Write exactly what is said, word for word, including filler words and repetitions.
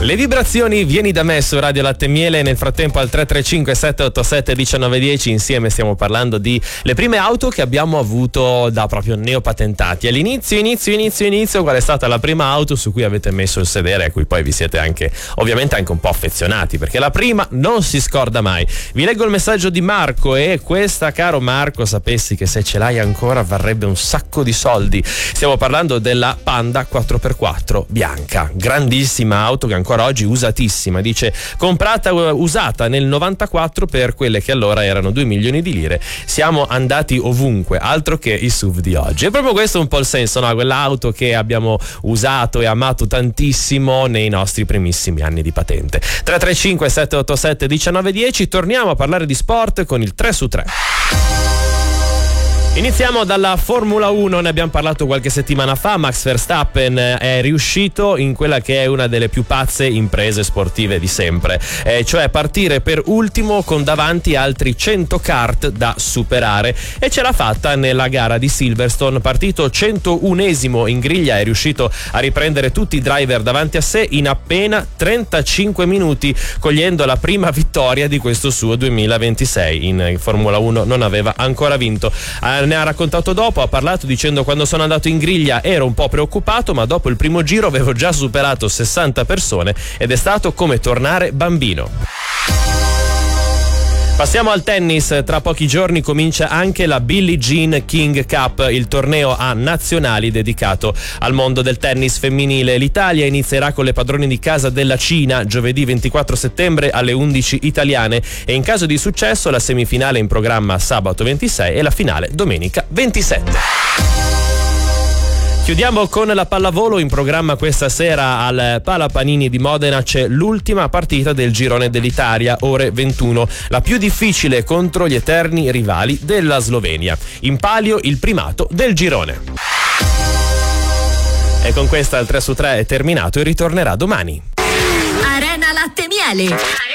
Le vibrazioni, vieni da me su Radio Latte e Miele. Nel frattempo al tre tre cinque sette otto sette uno nove uno zero insieme stiamo parlando di le prime auto che abbiamo avuto da proprio neopatentati. All'inizio, inizio, inizio, inizio, qual è stata la prima auto su cui avete messo il sedere e a cui poi vi siete anche, ovviamente anche un po' affezionati, perché la prima non si scorda mai. Vi leggo il messaggio di Marco e questa, caro Marco, sapessi che se ce l'hai ancora varrebbe un sacco di soldi. Stiamo parlando della Panda quattro per quattro bianca, grandissima auto che ancora oggi usatissima, dice comprata usata nel novantaquattro per quelle che allora erano due milioni di lire. Siamo andati ovunque, altro che i S U V di oggi. È proprio questo un po' il senso, no? Quell'auto che abbiamo usato e amato tantissimo nei nostri primissimi anni di patente. tre tre cinque sette otto sette uno nove uno zero. Torniamo a parlare di sport con il tre su tre. Iniziamo dalla Formula uno, ne abbiamo parlato qualche settimana fa. Max Verstappen è riuscito in quella che è una delle più pazze imprese sportive di sempre, eh, cioè partire per ultimo con davanti altri cento kart da superare, e ce l'ha fatta nella gara di Silverstone. Partito centounesimo in griglia, è riuscito a riprendere tutti i driver davanti a sé in appena trentacinque minuti, cogliendo la prima vittoria di questo suo duemilaventisei. In Formula uno non aveva ancora vinto. Ne ha raccontato dopo, ha parlato dicendo: quando sono andato in griglia ero un po' preoccupato, ma dopo il primo giro avevo già superato sessanta persone ed è stato come tornare bambino. Passiamo al tennis. Tra pochi giorni comincia anche la Billie Jean King Cup, il torneo a nazionali dedicato al mondo del tennis femminile. L'Italia inizierà con le padrone di casa della Cina giovedì ventiquattro settembre alle undici italiane, e in caso di successo la semifinale in programma sabato ventisei e la finale domenica ventisette. Chiudiamo con la pallavolo. In programma questa sera al Pala Panini di Modena c'è l'ultima partita del girone dell'Italia, ore ventuno, la più difficile contro gli eterni rivali della Slovenia. In palio il primato del girone. E con questa il tre su tre è terminato e ritornerà domani. Arena Latte e Miele.